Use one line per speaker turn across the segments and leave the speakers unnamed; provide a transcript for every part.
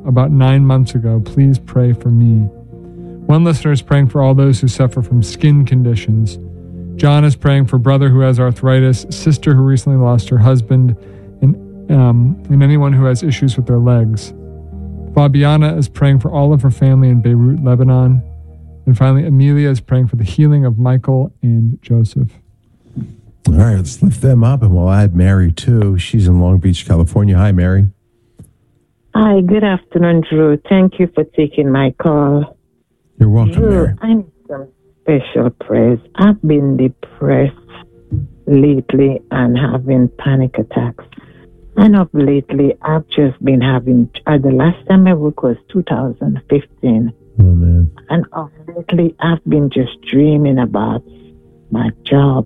about 9 months ago. Please pray for me. One listener is praying for all those who suffer from skin conditions. John is praying for brother who has arthritis, sister who recently lost her husband, and anyone who has issues with their legs. Fabiana is praying for all of her family in Beirut, Lebanon. And finally, Amelia is praying for the healing of Michael and Joseph.
All right, let's lift them up, and we'll add Mary, too. She's in Long Beach, California. Hi, Mary.
Hi, good afternoon, Drew. Thank you for taking my call.
You're welcome,
Drew,
Mary.
I need some special prayers. I've been depressed lately and having panic attacks. And of lately, I've just been having, the last time I worked was 2015.
Oh, man.
And of lately, I've been just dreaming about my job.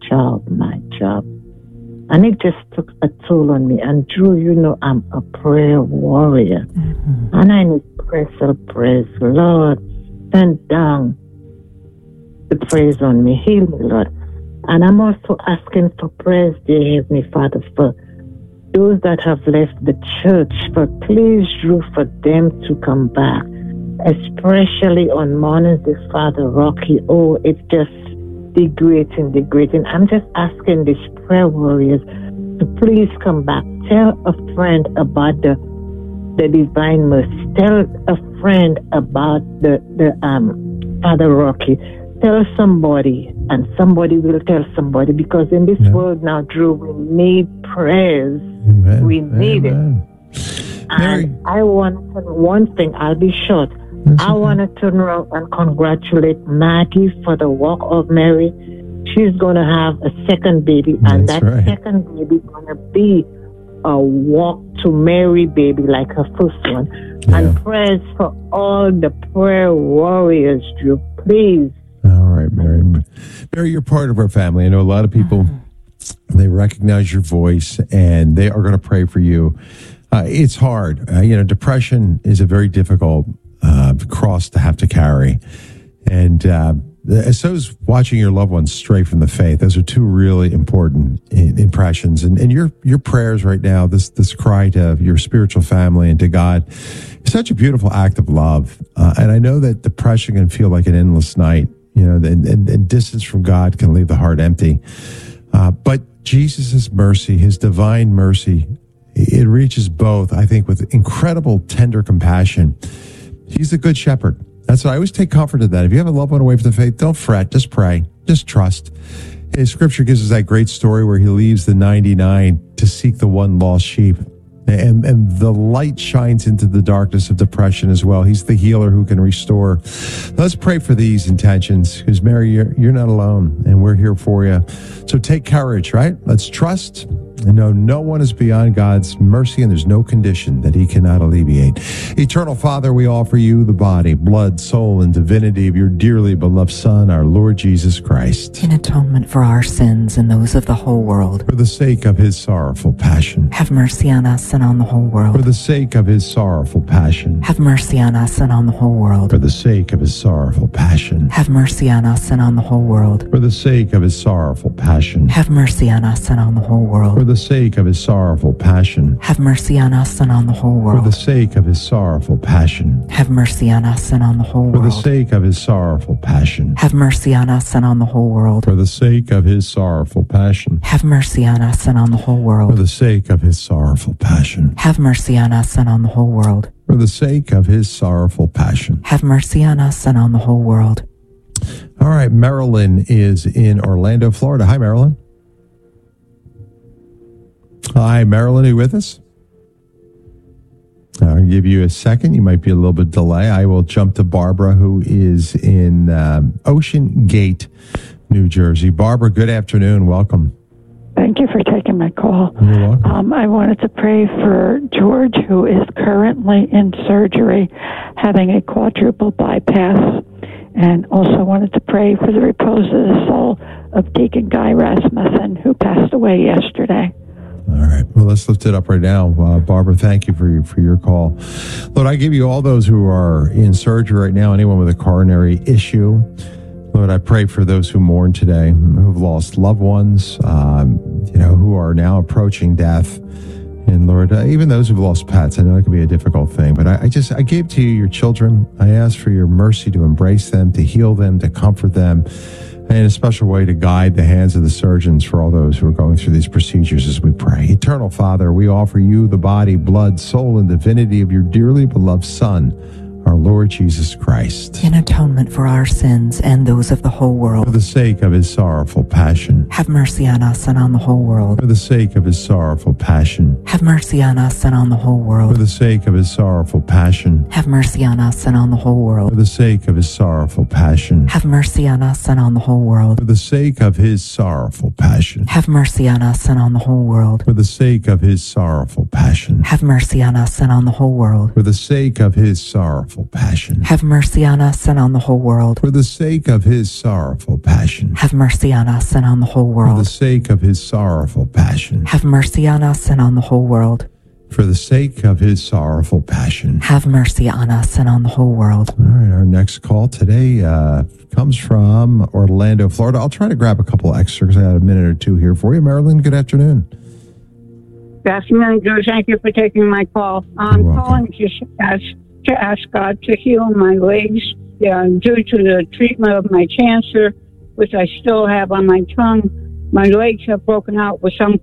And it just took a toll on me. And Drew, you know, I'm a prayer warrior. Mm-hmm. And I need special prayers. Lord, send down the prayers on me. Heal me, Lord. And I'm also asking for prayers, dear Heavenly Father, for those that have left the church, for please, Drew, for them to come back. Especially on mornings with Father Rocky. Oh, it's just degrading. I'm just asking these prayer warriors to please come back. Tell a friend about the Divine Mercy. Tell a friend about the Father Rocky. Tell somebody, and somebody will tell somebody, because in this world now, Drew, we need prayers.
Amen.
We need
Amen.
it. And I want one thing, I'll be short. I want to turn around and congratulate Maggie for the walk of Mary. She's going to have a second baby, and that second baby is going to be a walk to Mary baby like her first one. Yeah. And prayers for all the prayer warriors, Drew, please.
All right, Mary. Mary, you're part of our family. I know a lot of people, they recognize your voice, and they are going to pray for you. It's hard. Depression is a very difficult cross to have to carry. And so is watching your loved ones stray from the faith. Those are two really important impressions. And your prayers right now, this cry to your spiritual family and to God, is such a beautiful act of love. And I know that depression can feel like an endless night, and distance from God can leave the heart empty. But Jesus' mercy, his divine mercy, it reaches both, I think, with incredible tender compassion. He's the good shepherd. That's what I always take comfort in that. If you have a loved one away from the faith, don't fret. Just pray. Just trust. His scripture gives us that great story where he leaves the 99 to seek the one lost sheep. And the light shines into the darkness of depression as well. He's the healer who can restore. Let's pray for these intentions, because Mary, you're not alone, and we're here for you. So take courage, right? Let's trust and know no one is beyond God's mercy, and there's no condition that he cannot alleviate. Eternal Father, we offer you the body, blood, soul, and divinity of your dearly beloved Son, our Lord Jesus Christ,
in atonement for our sins and those of the whole world.
For the sake of his sorrowful passion,
have mercy on us and on the whole world.
For the sake of his sorrowful passion,
have mercy on us and on the whole world.
For the sake of his sorrowful passion,
have mercy on us and on the whole world.
For the sake of his sorrowful passion,
have mercy on us and on the whole world.
For the sake of his sorrowful passion,
have mercy on us and on the whole world.
For the sake of his sorrowful passion,
have mercy on us and on the whole world.
For the sake of his sorrowful passion,
have mercy on us and on the whole world.
For the sake of his sorrowful passion,
have mercy on us and on the whole world.
For the sake of his sorrowful passion,
have mercy on us and on the whole world.
For the sake of his sorrowful passion,
have mercy on us and on the whole world.
All right, Marilyn is in Orlando, Florida. Hi, Marilyn. Hi, Marilyn, are you with us? I'll give you a second. You might be a little bit delay. I will jump to Barbara, who is in Ocean Gate, New Jersey. Barbara, good afternoon. Welcome.
Thank you for taking my call.
You're welcome.
I wanted to pray for George, who is currently in surgery, having a quadruple bypass, and also wanted to pray for the repose of the soul of Deacon Guy Rasmussen, who passed away yesterday.
All right. Well, let's lift it up right now. Barbara, thank you for your call. Lord, I give you all those who are in surgery right now, anyone with a coronary issue. Lord, I pray for those who mourn today, who have lost loved ones, who are now approaching death. And Lord, even those who've lost pets, I know it can be a difficult thing, but I gave to you your children. I ask for your mercy to embrace them, to heal them, to comfort them, and in a special way to guide the hands of the surgeons for all those who are going through these procedures as we pray. Eternal Father, we offer you the body, blood, soul, and divinity of your dearly beloved Son, our Lord Jesus Christ,
in atonement for our sins and those of the whole
for
world.
the sake of his sorrowful passion.
Have mercy on us and on the whole world.
For the sake of his sorrowful passion.
Have mercy on us and on the whole
For
world.
the sake of his sorrowful passion.
Have mercy on us and on the whole
For
world.
the sake of his sorrowful passion.
Have mercy on us and on the whole world.
For the sake of his sorrowful passion.
Have mercy on us and on the whole world.
For the sake of his sorrowful passion.
Have mercy on us and on the whole world.
For the sake of his sorrowful passion.
Have mercy on us and on the whole world.
For the sake of his sorrowful passion.
Have mercy on us and on the whole
For the
world.
sake of his sorrowful passion.
Have mercy on us and on the whole world.
For the sake of his sorrowful passion.
Have mercy on us and on the whole world.
All right, our next call today comes from Orlando, Florida. I'll try to grab a couple extra because I got a minute or two here for you. Marilyn, good afternoon.
Good afternoon, Drew. Thank you for taking my call. I'm calling to ask God to heal my legs due to the treatment of my cancer, which I still have on my tongue. My legs have broken out with some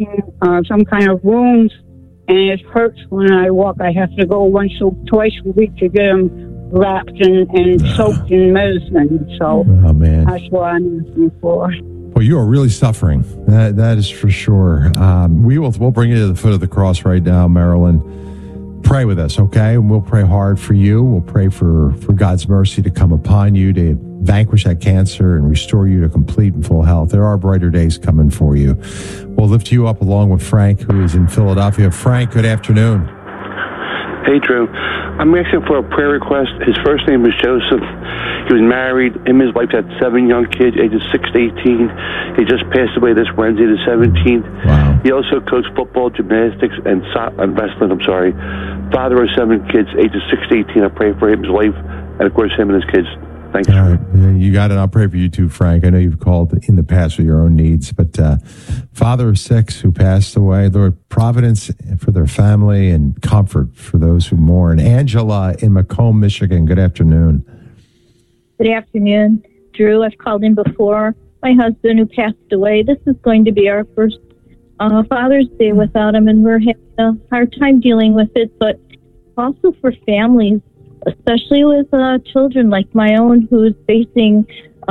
kind of wounds, and it hurts when I walk. I have to go twice a week to get them wrapped and soaked in medicine. So
Oh, man.
that's what I'm asking for.
Well, you are really suffering. That is for sure. We'll bring you to the foot of the cross right now, Marilyn. Pray with us, okay? And we'll pray hard for you. We'll pray for God's mercy to come upon you, to vanquish that cancer and restore you to complete and full health. There are brighter days coming for you. We'll lift you up along with Frank, who is in Philadelphia. Frank, good afternoon.
Hey, Drew. I'm asking for a prayer request. His first name is Joseph. He was married. Him and his wife had 7 young kids, ages 6 to 18. He just passed away this Wednesday, the 17th.
Wow.
He also coached football, gymnastics, and wrestling. Father of 7 kids, ages 6 to 18. I pray for him, his wife, and of course him and his kids. Thanks.
All right. You got it. I'll pray for you too, Frank. I know you've called in the past for your own needs, but father of 6 who passed away, Lord, providence for their family and comfort for those who mourn. Angela in Macomb, Michigan. Good afternoon.
Good afternoon, Drew. I've called in before. My husband who passed away. This is going to be our first Father's Day without him, and we're having a hard time dealing with it, but also for families, especially with children like my own who's facing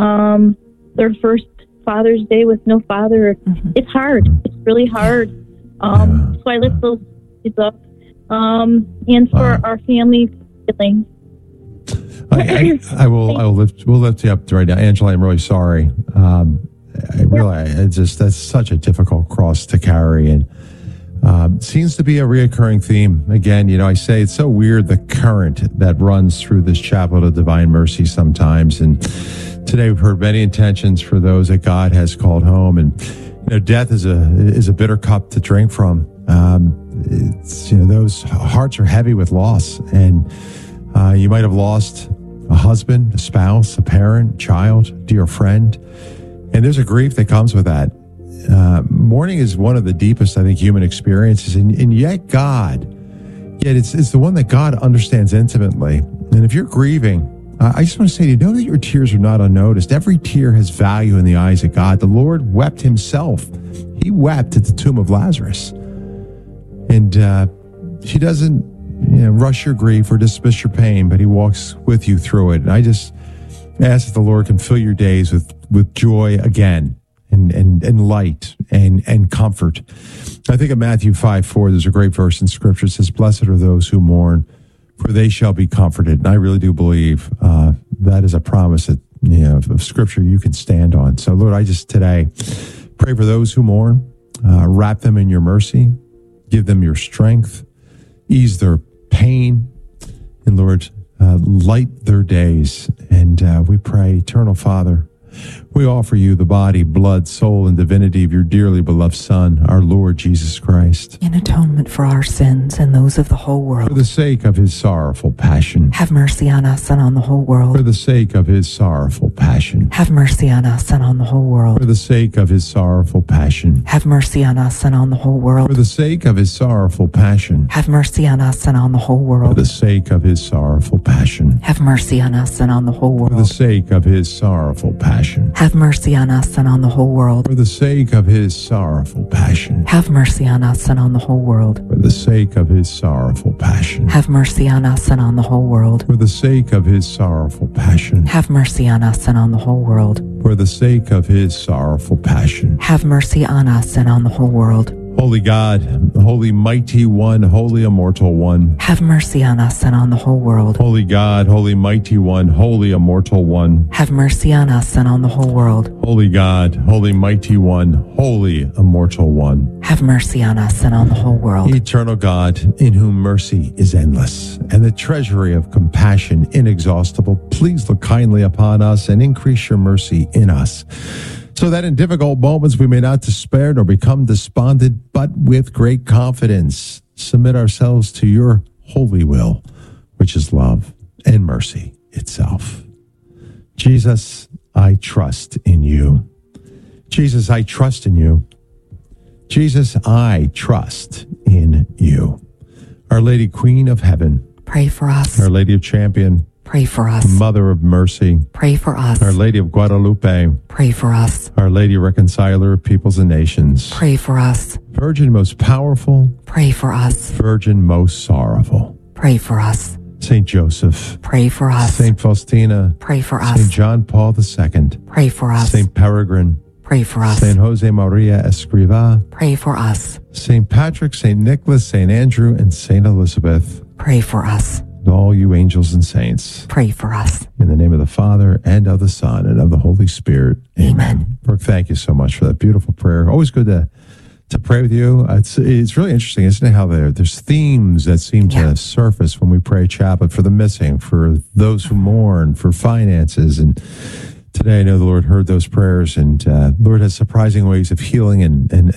their first Father's Day with no father. It's hard. It's really hard. So I lift those kids up. And for our family feeling.
We'll lift you up right now. Angela, I'm really sorry. That's such a difficult cross to carry, and seems to be a reoccurring theme. Again, I say it's so weird, the current that runs through this chapel of Divine Mercy sometimes. And today we've heard many intentions for those that God has called home, and death is a bitter cup to drink from. Those hearts are heavy with loss, and you might have lost a husband, a spouse, a parent, child, dear friend, and there's a grief that comes with that. Mourning is one of the deepest, I think, human experiences, and yet it's the one that God understands intimately. And if you're grieving, I just want to say to you, know that your tears are not unnoticed. Every tear has value in the eyes of God. The Lord wept himself. He wept at the tomb of Lazarus. And he doesn't rush your grief or dismiss your pain, but he walks with you through it. And I just ask that the Lord can fill your days with joy again, and light and comfort. I think of Matthew 5:4. There's a great verse in Scripture. It says, "Blessed are those who mourn, for they shall be comforted." And I really do believe that is a promise that of Scripture you can stand on. So, Lord, I just today pray for those who mourn. Wrap them in your mercy. Give them your strength. Ease their pain. And, Lord, light their days. And we pray, Eternal Father, we offer you the body, blood, soul, and divinity of your dearly beloved Son, our Lord Jesus Christ.
In atonement for our sins and those of the whole
For
world,
the sake of his sorrowful passion.
have mercy on us and on the whole
For
world.
the sake of his sorrowful passion.
Have mercy on us and on the whole
For
world.
the sake of his sorrowful passion.
Have mercy on us and on the whole
For
world.
the sake of his sorrowful passion.
Have mercy on us and on the whole
For
world.
the sake of his sorrowful passion.
Have mercy on us and on the whole
For the
world.
sake of his sorrowful passion.
Have mercy on us and on the whole world.
For the sake of his sorrowful passion.
Have mercy on us and on the whole world.
For the sake of his sorrowful passion.
Have mercy on us and on the whole world.
For the sake of his sorrowful passion.
Have mercy on us and on the whole world.
For the sake of his sorrowful passion.
Have mercy on us and on the whole world.
Holy God, holy mighty one, holy immortal one.
Have mercy on us and on the whole world.
Holy God, holy mighty one, holy immortal one.
Have mercy on us and on the whole world.
Holy God, holy mighty one, holy immortal one.
Have mercy on us and on the whole world.
Eternal God, in whom mercy is endless, and the treasury of compassion inexhaustible, please look kindly upon us and increase your mercy in us, so that in difficult moments we may not despair nor become despondent, but with great confidence submit ourselves to your holy will, which is love and mercy itself. Jesus, I trust in you. Jesus, I trust in you. Jesus, I trust in you. Our Lady, Queen of Heaven,
Pray for us.
Our Lady of Champion,
Pray for us.
Mother of Mercy,
Pray for us.
Our Lady of Guadalupe,
Pray for us.
Our Lady Reconciler of Peoples and Nations,
Pray for us.
Virgin most powerful,
Pray for us.
Virgin most sorrowful,
Pray for us.
Saint Joseph,
Pray for us.
Saint Faustina,
Pray for
Saint
us.
John Paul II,
Pray for us.
Saint Peregrine,
Pray for us.
Saint Jose Maria Escriva,
Pray for us.
Saint Patrick, Saint Nicholas, Saint Andrew, and Saint Elizabeth,
Pray for us.
and all you angels and saints.
Pray for us.
In the name of the Father, and of the Son, and of the Holy Spirit. Amen. Brooke, thank you so much for that beautiful prayer. Always good to pray with you. It's really interesting, isn't it, how there's themes that seem to surface when we pray chaplet for the missing, for those who mourn, for finances. And today I know the Lord heard those prayers, and the Lord has surprising ways of healing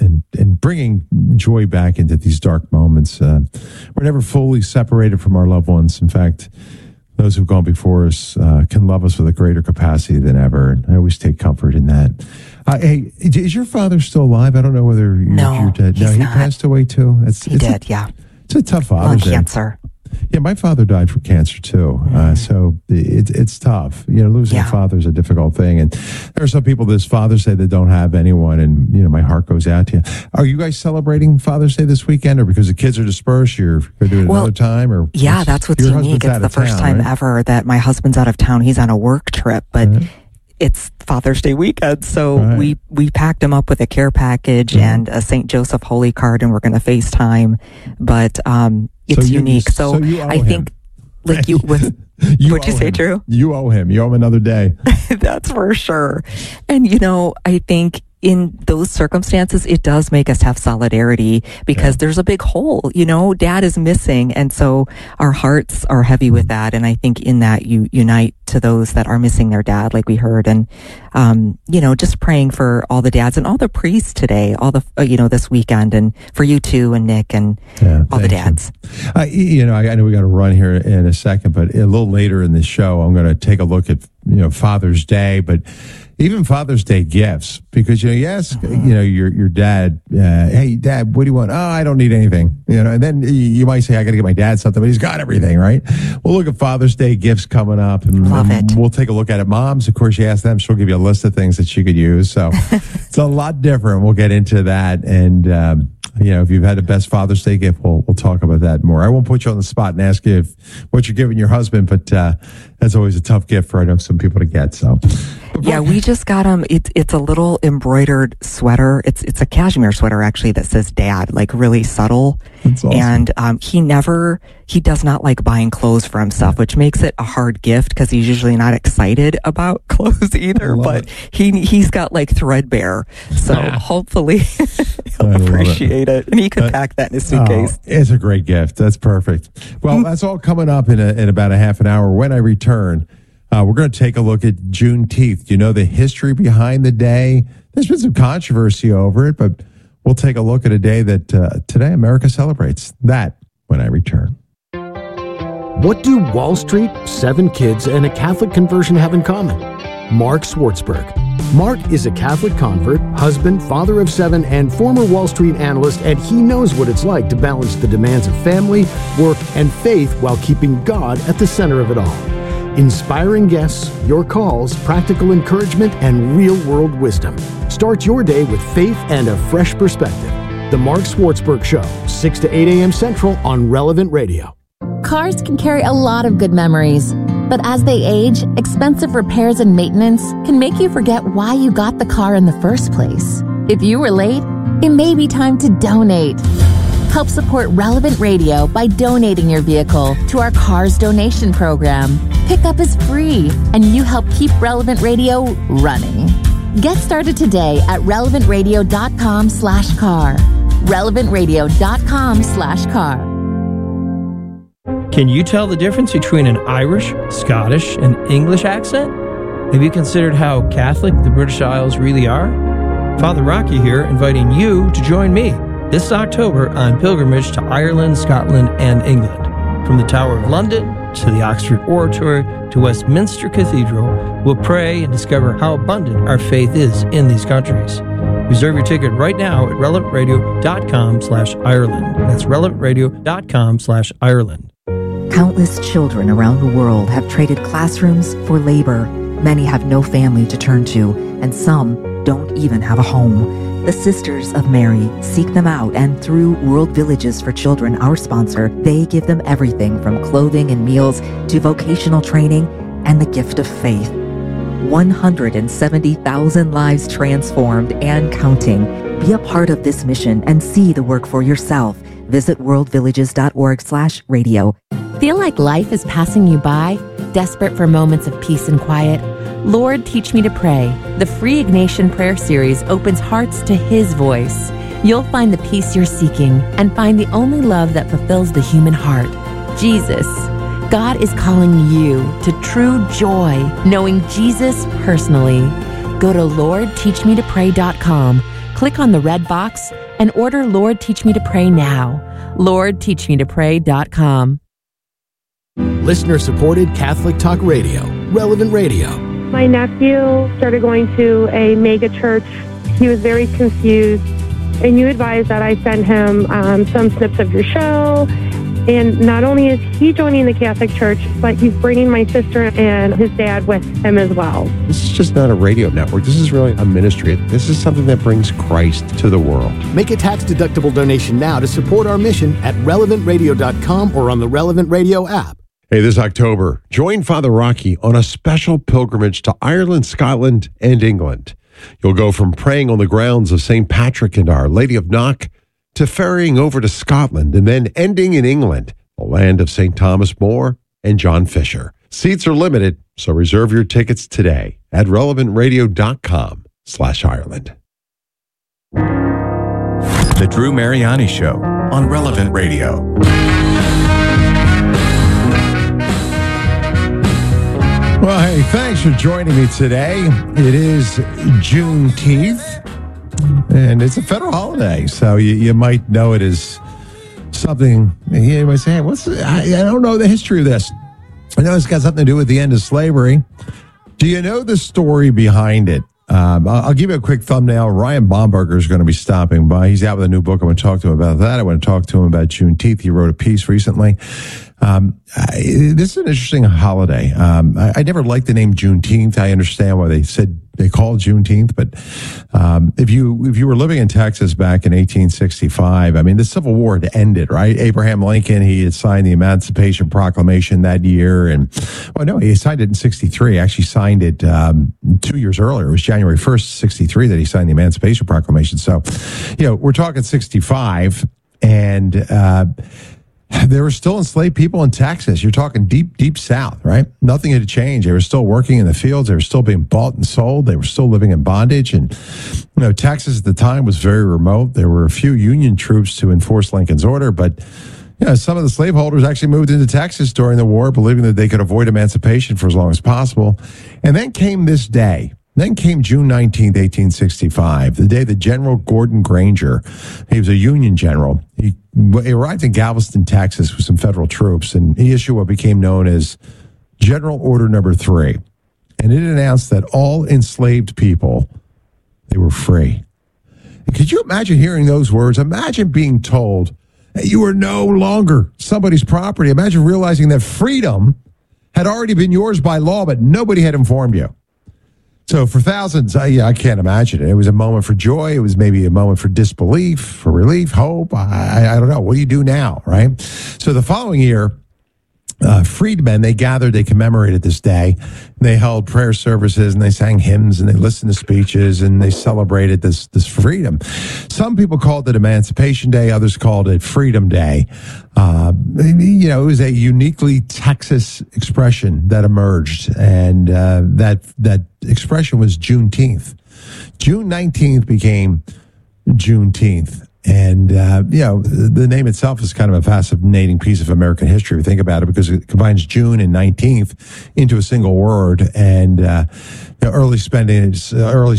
and bringing joy back into these dark moments. We're never fully separated from our loved ones. In fact, those who've gone before us can love us with a greater capacity than ever. And I always take comfort in that. Hey, is your father still alive? I don't know whether you're dead. No, he passed away too.
He did, yeah.
It's a tough Father's
Lung
Day.
cancer.
Yeah, my father died from cancer too. So it's tough. Losing a father is a difficult thing. And there are some people this Father's Day that don't have anyone, and my heart goes out to you. Are you guys celebrating Father's Day this weekend, or because the kids are dispersed, you're going to do it another time? Or
yeah, that's what's
your
unique.
husband's
It's
out
the
of
first
town,
time
right?
ever that my husband's out of town. He's on a work trip, but it's Father's Day weekend. So we packed him up with a care package and a St. Joseph Holy card, and we're going to FaceTime. But it's unique. So
you owe
I think, like you with what'd you say, Drew?
You owe him. You owe him another day.
That's for sure. And I think in those circumstances, it does make us have solidarity because there's a big hole, Dad is missing. And so our hearts are heavy with that. And I think in that you unite to those that are missing their dad, like we heard. And, just praying for all the dads and all the priests today, all the, this weekend, and for you too, and Nick, and all the dads.
I know we got to run here in a second, but a little later in the show, I'm going to take a look at, Father's Day, but even Father's Day gifts, because you ask your dad, hey Dad, what do you want? Oh, I don't need anything, and then you might say I got to get my dad something, but he's got everything, right? We'll look at Father's Day gifts coming up, and we'll take a look at it. Moms, of course, you ask them, she'll give you a list of things that she could use, so it's a lot different. We'll get into that, and if you've had the best Father's Day gift, we'll talk about that more. I won't put you on the spot and ask you what you're giving your husband, but that's always a tough gift for some people to get. So,
yeah, we just got him. It's a little embroidered sweater. It's a cashmere sweater actually that says Dad, like really subtle.
That's awesome.
And he does not like buying clothes for himself, which makes it a hard gift because he's usually not excited about clothes either. But he's got like threadbare, so hopefully he'll appreciate it, and he could pack that in his suitcase.
It's a great gift. That's perfect. Well, that's all coming up in about a half an hour. When I return, We're going to take a look at Juneteenth. Do you know the history behind the day? There's been some controversy over it, but we'll take a look at a day that today America celebrates. That when I return.
What do Wall Street, 7 kids, and a Catholic conversion have in common? Mark Swartzberg. Mark is a Catholic convert, husband, father of 7, and former Wall Street analyst, and he knows what it's like to balance the demands of family, work, and faith while keeping God at the center of it all. Inspiring guests, your calls, practical encouragement, and real-world wisdom. Start your day with faith and a fresh perspective. The Mark Swartzberg Show, 6 to 8 a.m. Central on Relevant Radio.
Cars can carry a lot of good memories, but as they age, expensive repairs and maintenance can make you forget why you got the car in the first place. If you were late, it may be time to donate. Help support Relevant Radio by donating your vehicle to our Cars Donation Program. Pickup is free, and you help keep Relevant Radio running. Get started today at relevantradio.com/car. relevantradio.com/car.
Can you tell the difference between an Irish, Scottish, and English accent? Have you considered how Catholic the British Isles really are? Father Rocky here, inviting you to join me this October on pilgrimage to Ireland, Scotland, and England. From the Tower of London to the Oxford Oratory to Westminster Cathedral, we'll pray and discover how abundant our faith is in these countries. Reserve your ticket right now at relevantradio.com/Ireland. That's relevantradio.com/Ireland.
Countless children around the world have traded classrooms for labor. Many have no family to turn to, and some don't even have a home. The Sisters of Mary seek them out, and through World Villages for Children, our sponsor, they give them everything from clothing and meals to vocational training and the gift of faith. 170,000 lives transformed and counting. Be a part of this mission and see the work for yourself. Visit worldvillages.org/radio.
Feel like life is passing you by? Desperate for moments of peace and quiet? Lord, Teach Me to Pray. The free Ignatian prayer series opens hearts to His voice. You'll find the peace you're seeking and find the only love that fulfills the human heart, Jesus. God is calling you to true joy, knowing Jesus personally. Go to LordTeachMeToPray.com, click on the red box, and order Lord Teach Me to Pray now. LordTeachMeToPray.com.
Listener-supported Catholic Talk Radio, Relevant Radio.
My nephew started going to a mega church. He was very confused, and you advised that I send him some snips of your show. And not only is he joining the Catholic Church, but he's bringing my sister and his dad with him as well.
This is just not a radio network. This is really a ministry. This is something that brings Christ to the world.
Make a tax-deductible donation now to support our mission at relevantradio.com or on the Relevant Radio app.
Hey, this October, join Father Rocky on a special pilgrimage to Ireland, Scotland, and England. You'll go from praying on the grounds of St. Patrick and Our Lady of Knock to ferrying over to Scotland and then ending in England, the land of St. Thomas More and John Fisher. Seats are limited, so reserve your tickets today at relevantradio.com/Ireland.
The Drew Mariani Show on Relevant Radio.
Well, hey, thanks for joining me today. It is Juneteenth, and it's a federal holiday, so you might know it as something. You might say, hey, I don't know the history of this. I know it's got something to do with the end of slavery. Do you know the story behind it? I'll give you a quick thumbnail. Ryan Bomberger is going to be stopping by. He's out with a new book. I want to talk to him about that. I want to talk to him about Juneteenth. He wrote a piece recently. This is an interesting holiday. I never liked the name Juneteenth. I understand why they call it Juneteenth, but if you were living in Texas back in 1865, I mean, the Civil War had ended, right? Abraham Lincoln, he had signed the Emancipation Proclamation that year, and he signed it in 63. Actually signed it 2 years earlier. It was January 1st, 63 that he signed the Emancipation Proclamation. So, we're talking 65, and there were still enslaved people in Texas. You're talking deep, deep south, right? Nothing had changed. They were still working in the fields. They were still being bought and sold. They were still living in bondage. And, Texas at the time was very remote. There were a few Union troops to enforce Lincoln's order, but Yeah, some of the slaveholders actually moved into Texas during the war, believing that they could avoid emancipation for as long as possible. And then came this day. Then came June 19th, 1865, the day that General Gordon Granger, he was a Union general, he arrived in Galveston, Texas with some federal troops, and he issued what became known as General Order Number 3. And it announced that all enslaved people, they were free. And could you imagine hearing those words? Imagine being told that you are no longer somebody's property. Imagine realizing that freedom had already been yours by law, but nobody had informed you. So for thousands, I can't imagine it. It was a moment for joy. It was maybe a moment for disbelief, for relief, hope. I don't know. What do you do now, right? So the following year, freedmen, they gathered, they commemorated this day. They held prayer services and they sang hymns and they listened to speeches and they celebrated this freedom. Some people called it Emancipation Day. Others called it Freedom Day. It was a uniquely Texas expression that emerged, and that expression was Juneteenth. June 19th became Juneteenth. And, the name itself is kind of a fascinating piece of American history. If you think about it, because it combines June and 19th into a single word. And early spellings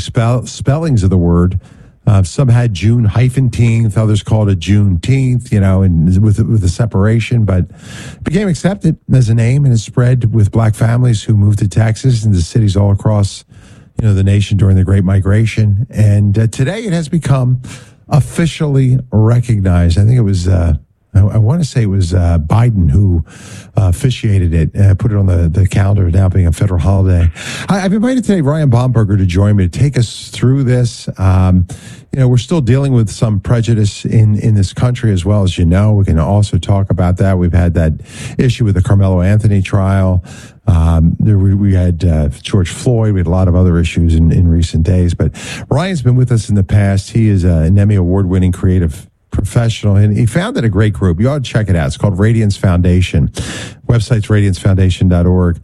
of the word. Some had June-teenth, others called it Juneteenth, and with the separation, but it became accepted as a name and it spread with black families who moved to Texas and to cities all across, the nation during the Great Migration. And today it has become officially recognized. I think it was, I want to say it was Biden who officiated it, put it on the calendar, now being a federal holiday. I've invited today Ryan Bomberger to join me to take us through this. We're still dealing with some prejudice in this country as well, as you know. We can also talk about that. We've had that issue with the Carmelo Anthony trial. We had George Floyd. We had a lot of other issues in recent days. But Ryan's been with us in the past. He is an Emmy Award-winning creative professional, and he founded a great group. You ought to check it out. It's called Radiance Foundation. Website's radiancefoundation.org.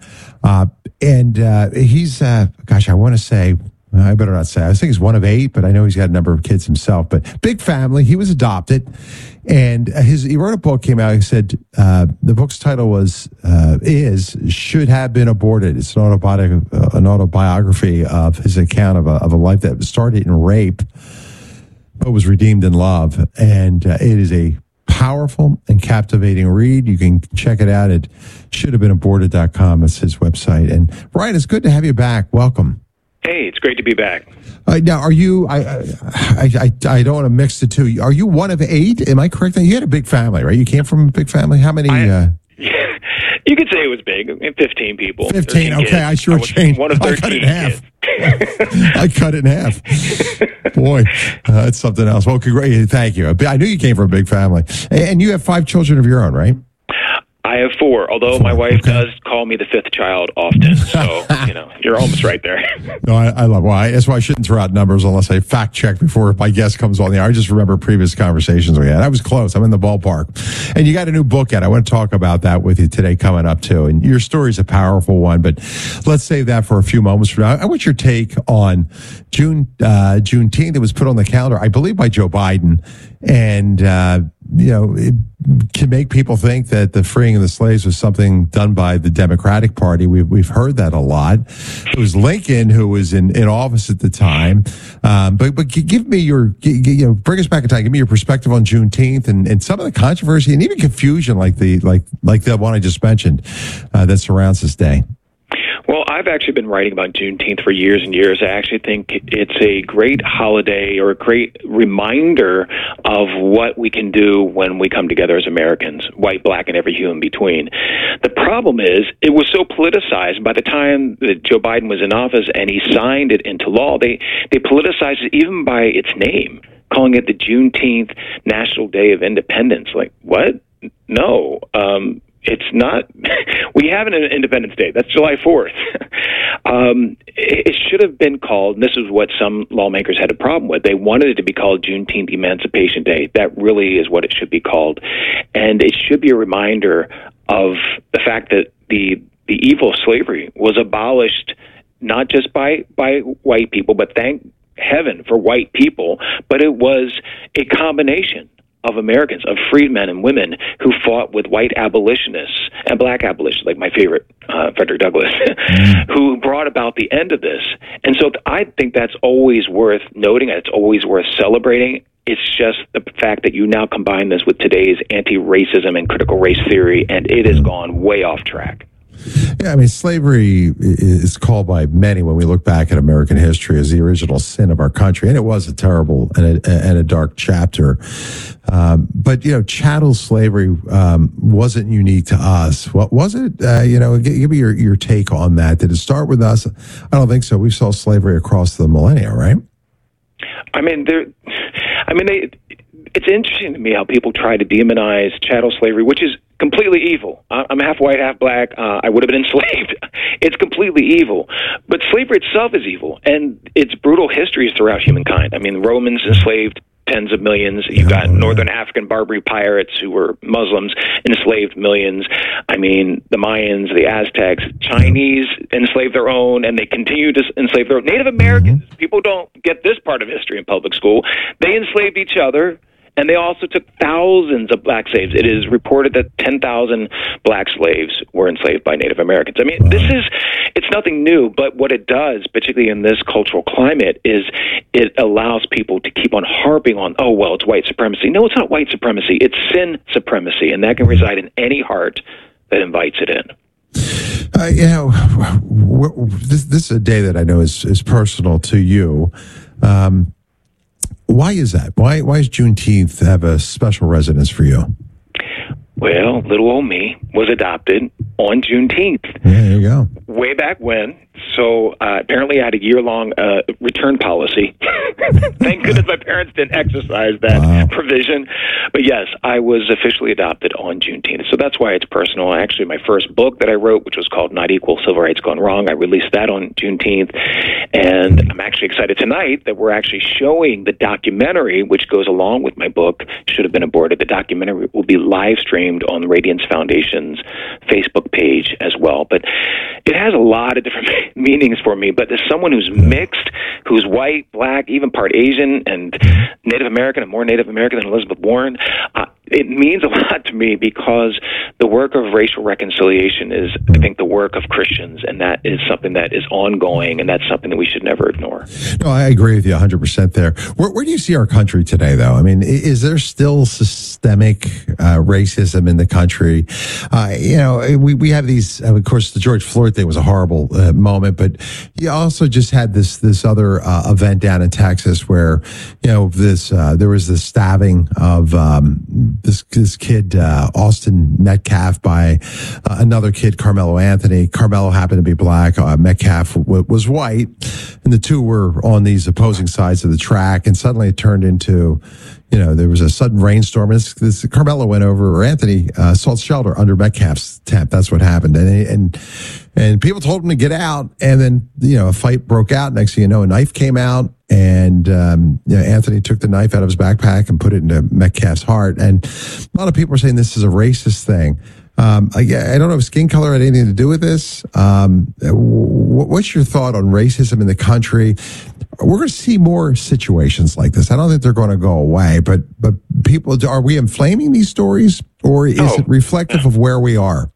He's, I want to say, I better not say. I think he's one of 8, but I know he's got a number of kids himself. But big family. He was adopted, and he wrote a book. Came out. He said the book's title was "Should Have Been Aborted." It's an autobiography of his account of a life that started in rape, but was redeemed in love. And it is a powerful and captivating read. You can check it out at shouldhavebeenaborted.com. That's his website. And Ryan, it's good to have you back. Welcome.
Hey, it's great to be back.
Now, are you, I don't want to mix the two. Are you one of 8? Am I correct? You had a big family, right? You came from a big family? How many?
You could say it was big. 15 people.
15, okay. Kids. I shortchanged.
One of 13
I cut it in half. I cut it in half. Boy, that's something else. Well, thank you. I knew you came from a big family. And you have 5 children of your own, right?
I have 4, although my wife does call me the 5th child often. So, you're almost right there.
No, I love that's why I shouldn't throw out numbers unless I fact check before my guest comes on the air. I just remember previous conversations we had. I was close. I'm in the ballpark. And you got a new book out. I want to talk about that with you today coming up too. And your story's a powerful one, but let's save that for a few moments from now. I want your take on Juneteenth. It was put on the calendar, I believe, by Joe Biden. And, it can make people think that the freeing of the slaves was something done by the Democratic Party. We've heard that a lot. It was Lincoln who was in office at the time. But give me bring us back in time. Give me your perspective on Juneteenth and some of the controversy and even confusion like the one I just mentioned that surrounds this day.
Well, I've actually been writing about Juneteenth for years and years. I actually think it's a great holiday or a great reminder of what we can do when we come together as Americans, white, black, and every hue in between. The problem is it was so politicized. By the time that Joe Biden was in office and he signed it into law, they politicized it even by its name, calling it the Juneteenth National Day of Independence. Like, what? No. It's not. We have an Independence Day. That's July 4th. It should have been called, and this is what some lawmakers had a problem with. They wanted it to be called Juneteenth Emancipation Day. That really is what it should be called. And it should be a reminder of the fact that the evil of slavery was abolished not just by white people, but thank heaven for white people, but it was a combination of Americans, of freedmen and women who fought with white abolitionists and black abolitionists, like my favorite, Frederick Douglass, who brought about the end of this. And so I think that's always worth noting, and it's always worth celebrating. It's just the fact that you now combine this with today's anti-racism and critical race theory, and it has gone way off track.
Yeah, I mean, slavery is called by many, when we look back at American history, as the original sin of our country, and it was a terrible and a dark chapter. But, you know, chattel slavery wasn't unique to us. What was it? You know, give me your take on that. Did it start with us? I don't think so. We saw slavery across the millennia, right?
It's interesting to me how people try to demonize chattel slavery, which is completely evil. I'm half white, half black. I would have been enslaved. It's completely evil. But slavery itself is evil, and its brutal histories throughout humankind. I mean, the Romans enslaved tens of millions. You've got Northern African Barbary pirates who were Muslims, enslaved millions. I mean, the Mayans, the Aztecs, Chinese enslaved their own, and they continue to enslave their own. Native Americans, people don't get this part of history in public school. They enslaved each other, and they also took thousands of black slaves. It is reported that 10,000 black slaves were enslaved by Native Americans. I mean, it's nothing new, but what it does, particularly in this cultural climate, is it allows people to keep on harping on, oh, well, it's white supremacy. No, it's not white supremacy. It's sin supremacy, and that can reside in any heart that invites it in.
You know, this is a day that I know is personal to you. Why is that? Why does Juneteenth have a special resonance for you?
Well, little old me was adopted on Juneteenth.
Yeah, there you go.
Way back when. So apparently I had a year-long return policy. Thank goodness my parents didn't exercise that provision. But yes, I was officially adopted on Juneteenth. So that's why it's personal. Actually, my first book that I wrote, which was called Not Equal, Civil Rights Gone Wrong, I released that on Juneteenth. And I'm actually excited tonight that we're actually showing the documentary, which goes along with my book, Should Have Been Aborted. The documentary will be live streamed on the Radiance Foundation's Facebook page as well. But it has a lot of different meanings for me, but as someone who's mixed, who's white, black, even part Asian, and Native American, and more Native American than Elizabeth Warren, it means a lot to me because the work of racial reconciliation is, I think, the work of Christians, and that is something that is ongoing, and that's something that we should never ignore.
No, I agree with you 100% there. Where do you see our country today, though? I mean, is there still systemic racism in the country? You know, we have these, of course, the George Floyd thing was a horrible moment, but you also just had this other event down in Texas where, you know, there was this stabbing of this kid, Austin Metcalf, by another kid, Carmelo Anthony. Carmelo happened to be black. Metcalf was white, and the two were on these opposing sides of the track, and suddenly it turned into, you know, there was a sudden rainstorm. This Carmelo went over, or Anthony sought shelter under Metcalf's tent. That's what happened, and people told him to get out, and then, you know, a fight broke out. Next thing you know, a knife came out, and you know, Anthony took the knife out of his backpack and put it into Metcalf's heart. And a lot of people are saying this is a racist thing. I don't know if skin color had anything to do with this. What's your thought on racism in the country? We're going to see more situations like this. I don't think they're going to go away, but people, are we inflaming these stories, or is it reflective of where we are?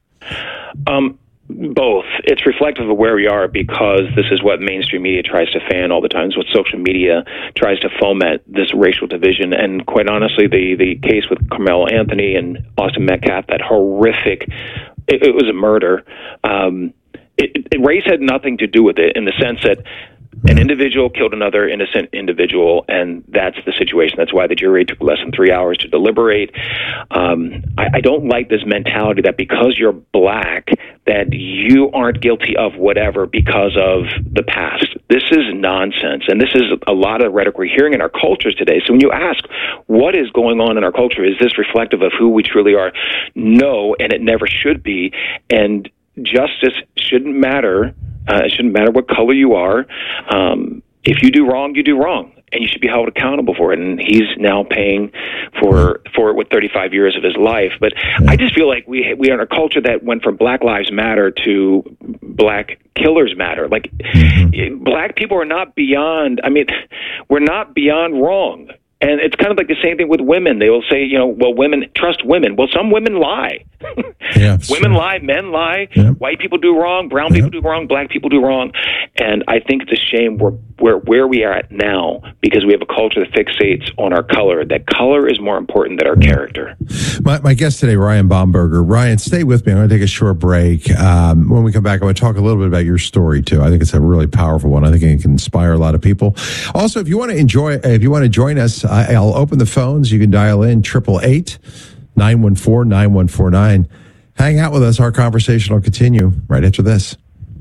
Both. It's reflective of where we are because this is what mainstream media tries to fan all the time. It's what social media tries to foment, this racial division. And quite honestly, the case with Carmelo Anthony and Austin Metcalf, that horrific, it was a murder. Race had nothing to do with it, in the sense that an individual killed another innocent individual, and that's the situation. That's why the jury took less than 3 hours to deliberate. I don't like this mentality that because you're black, that you aren't guilty of whatever because of the past. This is nonsense, and this is a lot of rhetoric we're hearing in our cultures today. So when you ask, what is going on in our culture? Is this reflective of who we truly are? No, and it never should be. And justice shouldn't matter. It shouldn't matter what color you are. If you do wrong, you do wrong, and you should be held accountable for it. And he's now paying for it with 35 years of his life. But I just feel like we are in a culture that went from Black Lives Matter to Black Killers Matter. Like, black people are not beyond. I mean, we're not beyond wrong. And it's kind of like the same thing with women. They will say, well, women trust women. Well, some women lie. Women lie, men lie. Yep. White people do wrong, brown people do wrong, black people do wrong. And I think it's a shame where we are at now, because we have a culture that fixates on our color. That color is more important than our character.
My guest today, Ryan Bomberger. Ryan, stay with me. I'm going to take a short break. When we come back, I'm going to talk a little bit about your story too. I think it's a really powerful one. I think it can inspire a lot of people. Also, if you want to join us, I'll open the phones. You can dial in 888-914-9149. Hang out with us. Our conversation will continue right after this.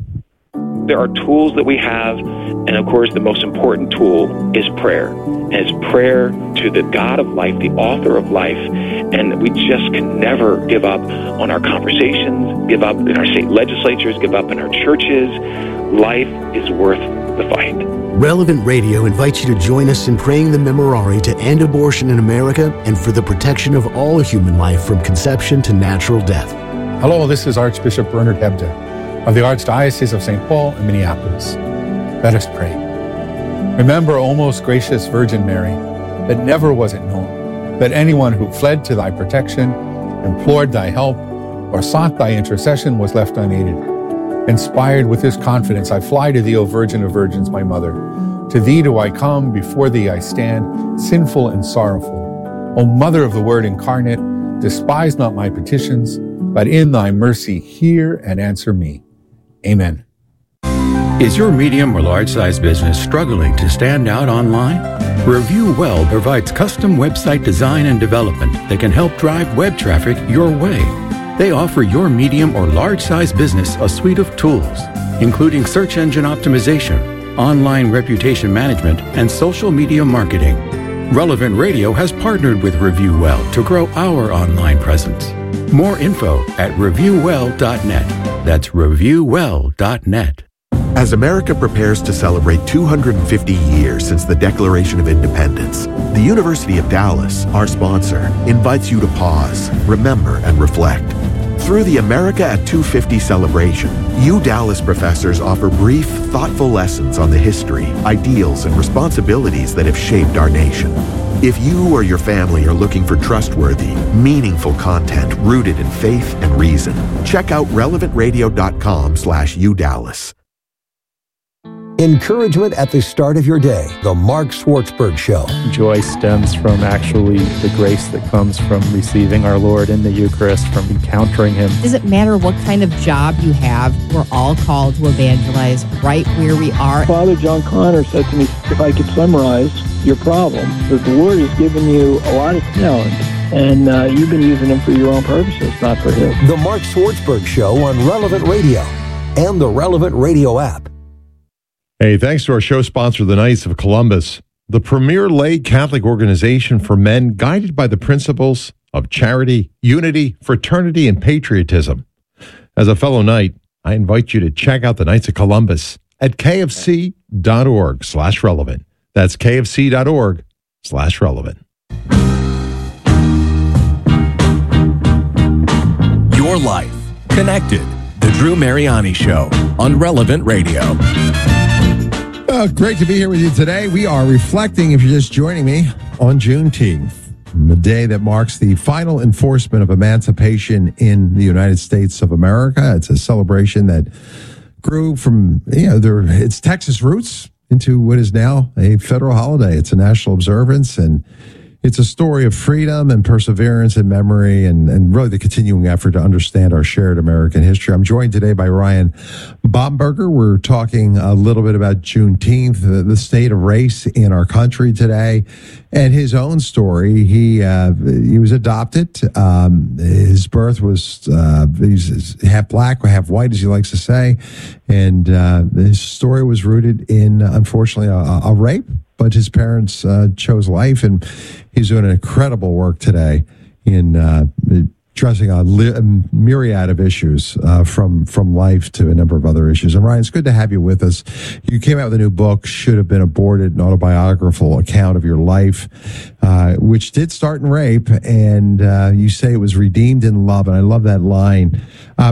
There are tools that we have, and of course the most important tool is prayer. And it's prayer to the God of life, the author of life, and we just can never give up on our conversations, give up in our state legislatures, give up in our churches. Life is worth the fight.
Relevant Radio invites you to join us in praying the Memorare to end abortion in America and for the protection of all human life from conception to natural death.
Hello, this is Archbishop Bernard Hebda of the Archdiocese of St. Paul and Minneapolis. Let us pray. Remember, O most gracious Virgin Mary, that never was it known that anyone who fled to thy protection, implored thy help, or sought thy intercession was left unaided. Inspired with this confidence, I fly to thee, O Virgin of Virgins, my mother. To thee do I come, before thee I stand, sinful and sorrowful. O Mother of the Word incarnate, despise not my petitions, but in thy mercy hear and answer me. Amen.
Is your medium or large-size business struggling to stand out online? Review Well provides custom website design and development that can help drive web traffic your way. They offer your medium or large-size business a suite of tools, including search engine optimization, online reputation management, and social media marketing. Relevant Radio has partnered with Review Well to grow our online presence. More info at reviewwell.net. That's reviewwell.net.
As America prepares to celebrate 250 years since the Declaration of Independence, the University of Dallas, our sponsor, invites you to pause, remember, and reflect. Through the America at 250 celebration, Dallas professors offer brief, thoughtful lessons on the history, ideals, and responsibilities that have shaped our nation. If you or your family are looking for trustworthy, meaningful content rooted in faith and reason, check out relevantradio.com/UDallas.
Encouragement at the start of your day. The Mark Schwartzberg Show.
Joy stems from actually the grace that comes from receiving our Lord in the Eucharist, from encountering Him.
Does it matter what kind of job you have? We're all called to evangelize right where we are.
Father John Connor said to me, if I could summarize your problem, that the Lord has given you a lot of talent, and you've been using them for your own purposes, not for His.
The Mark Schwartzberg Show on Relevant Radio and the Relevant Radio app.
Hey, thanks to our show sponsor, the Knights of Columbus, the premier lay Catholic organization for men guided by the principles of charity, unity, fraternity, and patriotism. As a fellow Knight, I invite you to check out the Knights of Columbus at kfc.org/relevant. That's kfc.org/relevant.
Your life connected. The Drew Mariani Show on Relevant Radio.
Great to be here with you today. We are reflecting, if you're just joining me, on Juneteenth, the day that marks the final enforcement of emancipation in the United States of America. It's a celebration that grew from its Texas roots into what is now a federal holiday. It's a national observance, and it's a story of freedom and perseverance and memory and really the continuing effort to understand our shared American history. I'm joined today by Ryan Bomberger. We're talking a little bit about Juneteenth, the state of race in our country today, and his own story. He was adopted. His birth was he's half black, half white, as he likes to say, and his story was rooted in, unfortunately, a rape. But his parents chose life, and he's doing incredible work today in addressing a myriad of issues from life to a number of other issues. And Ryan, it's good to have you with us. You came out with a new book, Should Have Been Aborted, an autobiographical account of your life, which did start in rape, and you say it was redeemed in love, and I love that line.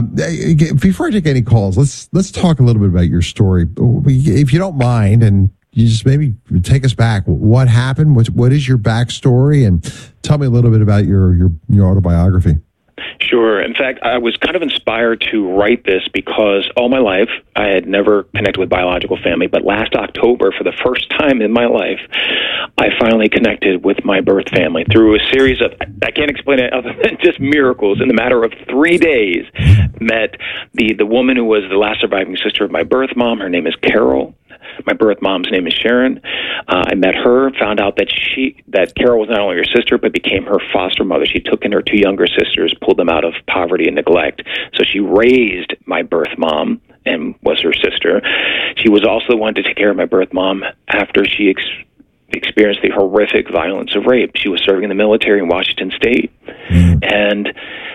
Before I take any calls, let's talk a little bit about your story, if you don't mind, and you just maybe take us back? What happened? What is your backstory? And tell me a little bit about your autobiography.
Sure. In fact, I was kind of inspired to write this because all my life I had never connected with biological family, but last October, for the first time in my life, I finally connected with my birth family through a series of, I can't explain it other than just miracles. In the matter of 3 days, met the woman who was the last surviving sister of my birth mom. Her name is Carol. My birth mom's name is Sharon. I met her, found out that Carol was not only her sister, but became her foster mother. She took in her 2 younger sisters, pulled them out of poverty and neglect. So she raised my birth mom and was her sister. She was also the one to take care of my birth mom after she experienced the horrific violence of rape. She was serving in the military in Washington State and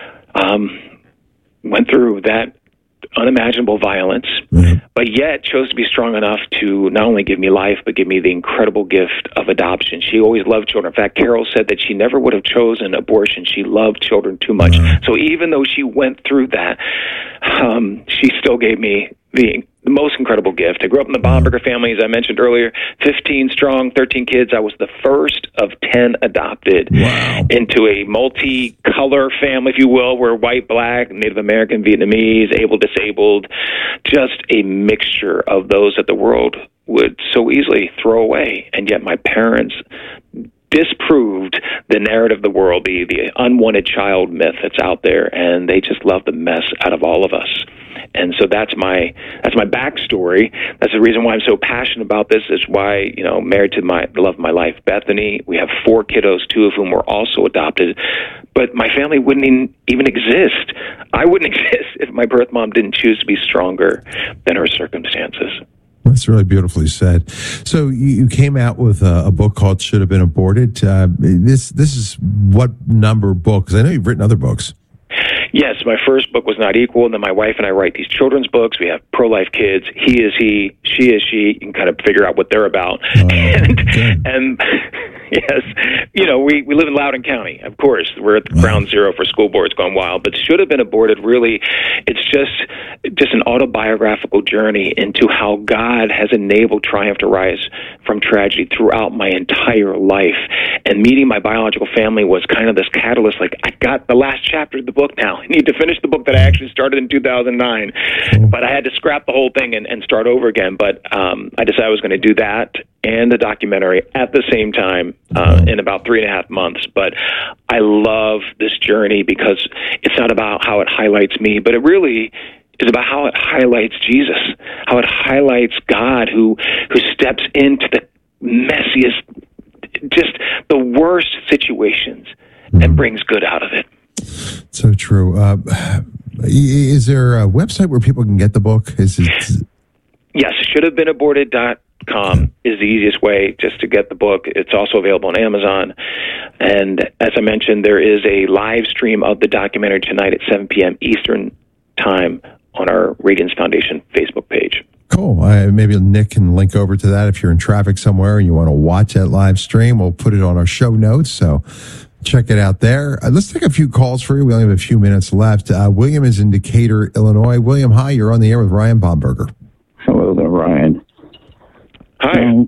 went through that unimaginable violence, but yet chose to be strong enough to not only give me life, but give me the incredible gift of adoption. She always loved children. In fact, Carol said that she never would have chosen abortion. She loved children too much. So even though she went through that, she still gave me the most incredible gift. I grew up in the Bomberger family, as I mentioned earlier, 15 strong, 13 kids. I was the first of 10 adopted into a multi-color family, if you will. We're white, black, Native American, Vietnamese, able, disabled, just a mixture of those that the world would so easily throw away. And yet my parents disproved the narrative of the world, the unwanted child myth that's out there, and they just love the mess out of all of us. And so that's my backstory. That's the reason why I'm so passionate about this. Is why, married to the love of my life, Bethany. We have 4 kiddos, 2 of whom were also adopted. But my family wouldn't even exist. I wouldn't exist if my birth mom didn't choose to be stronger than her circumstances.
That's really beautifully said. So you came out with a book called Should Have Been Aborted. This is what number book? Because I know you've written other books.
Yes, my first book was Not Equal, and then my wife and I write these children's books. We have pro-life kids. He is he, she is she. You can kind of figure out what they're about. And yes, we live in Loudoun County, of course. We're at ground zero for school boards gone wild. But Should Have Been Aborted, really, it's just an autobiographical journey into how God has enabled triumph to rise from tragedy throughout my entire life. And meeting my biological family was kind of this catalyst, like, I got the last chapter of the book now. I need to finish the book that I actually started in 2009. But I had to scrap the whole thing and start over again. But I decided I was going to do that and the documentary at the same time in about 3.5 months. But I love this journey because it's not about how it highlights me, but it really is about how it highlights Jesus, how it highlights God who steps into the messiest, just the worst situations and brings good out of it.
So true. Is there a website where people can get the book? Yes, shouldhavebeenaborted.com is the easiest way just to get the book. It's also available on Amazon. And as I mentioned, there is a live stream of the documentary tonight at 7 p.m. Eastern Time on our Reagan's Foundation Facebook page. Cool. Maybe Nick can link over to that if you're in traffic somewhere and you want to watch that live stream. We'll put it on our show notes, so check it out there. Let's take a few calls for you. We only have a few minutes left. William is in Decatur, Illinois. William, hi. You're on the air with Ryan Bomberger.
Hello there, Ryan.
Hi.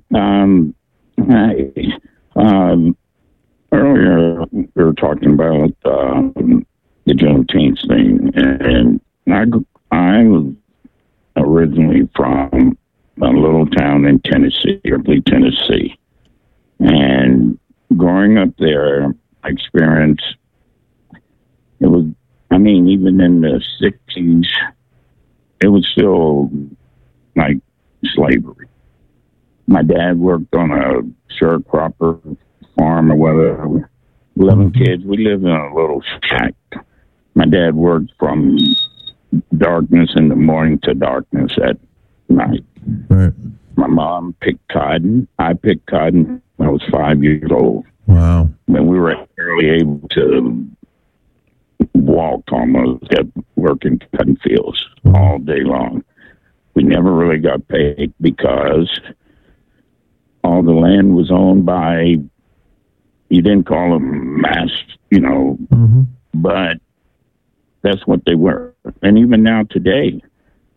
Earlier we were talking about the Juneteenth thing, and I was originally from a little town in Tennessee, Early Tennessee, and growing up there, I experienced it was. I mean, even in the 60s, it was still like slavery. My dad worked on a sharecropper farm or whatever. 11 kids. We lived in a little shack. My dad worked from darkness in the morning to darkness at night.
Right.
My mom picked cotton. I picked cotton when I was 5 years old.
Wow.
And we were barely able to walk almost at working cotton fields all day long. We never really got paid because all the land was owned by, you didn't call them mass, but that's what they were. And even now today,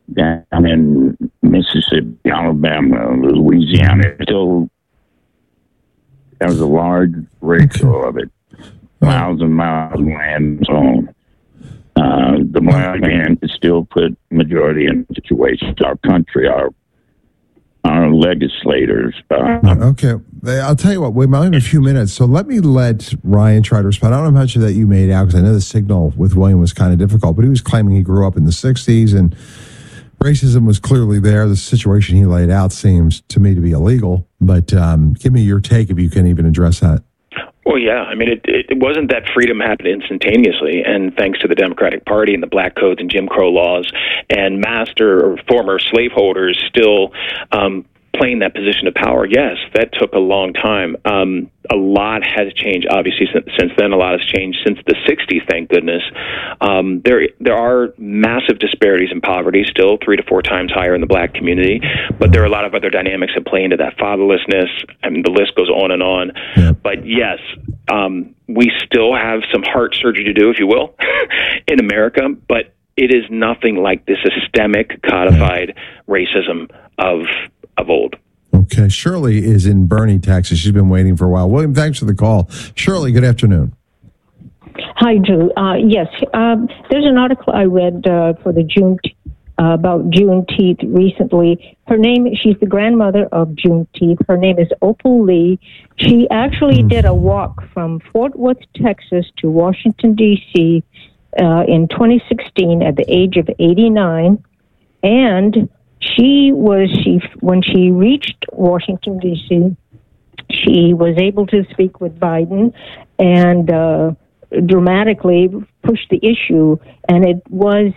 down in Mississippi, Alabama, Louisiana, still there was a large ratio of it. Miles and miles of land zone. The black man is still put majority in situations. Our country, our legislators.
Okay, I'll tell you what. We might have a few minutes, so let Ryan try to respond. I don't know how much of that you made out because I know the signal with William was kind of difficult, but he was claiming he grew up in the '60s and racism was clearly there. The situation he laid out seems to me to be illegal. But give me your take if you can even address that.
Well, yeah. I mean, it wasn't that freedom happened instantaneously, and thanks to the Democratic Party and the black codes and Jim Crow laws and master or former slaveholders still playing that position of power, yes, that took a long time. A lot has changed, obviously, since then. A lot has changed since the 60s, thank goodness. There are massive disparities in poverty, still 3 to 4 times higher in the black community, but there are a lot of other dynamics that play into that. Fatherlessness, I mean, the list goes on and on. Yeah. But yes, we still have some heart surgery to do, if you will, in America, but it is nothing like the systemic, codified racism of old.
Okay. Shirley is in Bernie, Texas. She's been waiting for a while. William, thanks for the call. Shirley, good afternoon.
Hi, Drew. Yes, there's an article I read for the about Juneteenth recently. She's the grandmother of Juneteenth. Her name is Opal Lee. She actually did a walk from Fort Worth, Texas to Washington, D.C. In 2016 at the age of 89. And when she reached Washington, D.C., she was able to speak with Biden and dramatically push the issue. And it was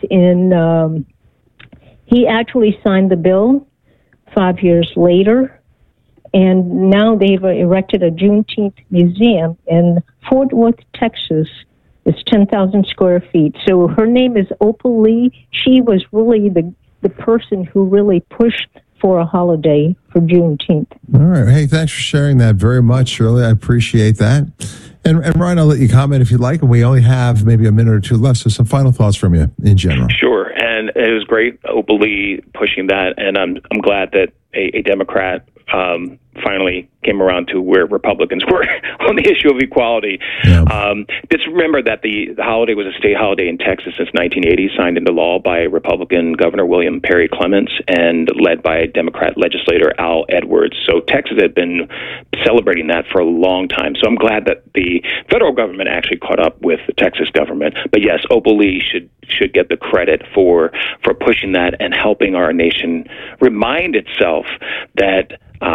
he actually signed the bill 5 years later. And now they've erected a Juneteenth museum in Fort Worth, Texas. It's 10,000 square feet. So her name is Opal Lee. She was really the person who really pushed for a holiday for Juneteenth.
All right. Hey, thanks for sharing that very much, Shirley. I appreciate that. And Ryan, I'll let you comment if you'd like. And we only have maybe a minute or two left. So some final thoughts from you in general.
Sure. And it was great, Opal Lee, pushing that. And I'm glad that a Democrat finally came around to where Republicans were on the issue of equality. Yeah. Just remember that the holiday was a state holiday in Texas since 1980, signed into law by Republican Governor William Perry Clements and led by Democrat legislator Al Edwards. So Texas had been celebrating that for a long time. So I'm glad that the federal government actually caught up with the Texas government. But yes, Opal Lee should get the credit for pushing that and helping our nation remind itself that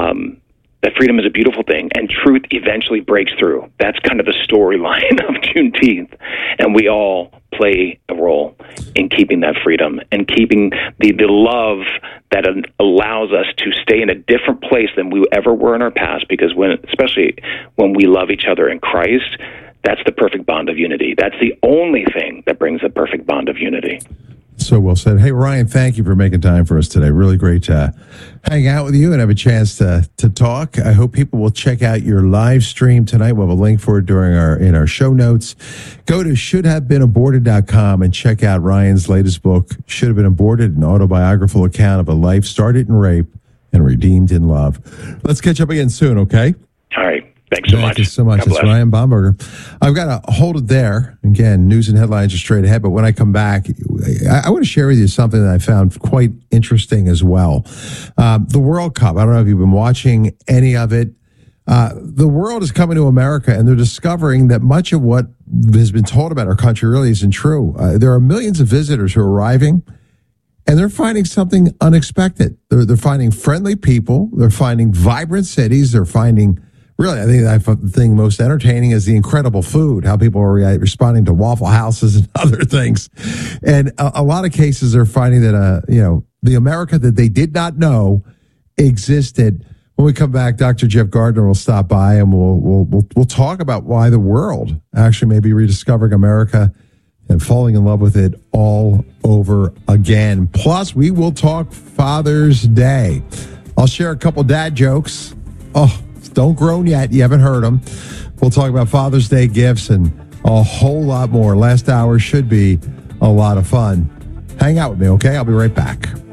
that freedom is a beautiful thing and truth eventually breaks through. That's kind of the storyline of Juneteenth. And we all play a role in keeping that freedom and keeping the love that allows us to stay in a different place than we ever were in our past, because especially when we love each other in Christ, that's the perfect bond of unity. That's the only thing that brings the perfect bond of unity.
So well said. Hey, Ryan, thank you for making time for us today. Really great to hang out with you and have a chance to talk. I hope people will check out your live stream tonight. We'll have a link for it in our show notes. Go to shouldhavebeenaborted.com and check out Ryan's latest book, Should Have Been Aborted, an autobiographical account of a life started in rape and redeemed in love. Let's catch up again soon, okay?
All right. Thanks so much.
Thank you so much. It's Ryan Bomberger. I've got to hold it there. Again, news and headlines are straight ahead. But when I come back, I want to share with you something that I found quite interesting as well. The World Cup. I don't know if you've been watching any of it. The world is coming to America, and they're discovering that much of what has been told about our country really isn't true. There are millions of visitors who are arriving, and they're finding something unexpected. They're finding friendly people. They're finding vibrant cities. They're finding... Really, I think the thing most entertaining is the incredible food, how people are responding to Waffle Houses and other things. And a lot of cases they're finding that, the America that they did not know existed. When we come back, Dr. Jeff Gardner will stop by and we'll talk about why the world actually may be rediscovering America and falling in love with it all over again. Plus, we will talk Father's Day. I'll share a couple dad jokes. Oh, don't groan yet. You haven't heard them. We'll talk about Father's Day gifts and a whole lot more. Last hour should be a lot of fun. Hang out with me, okay? I'll be right back.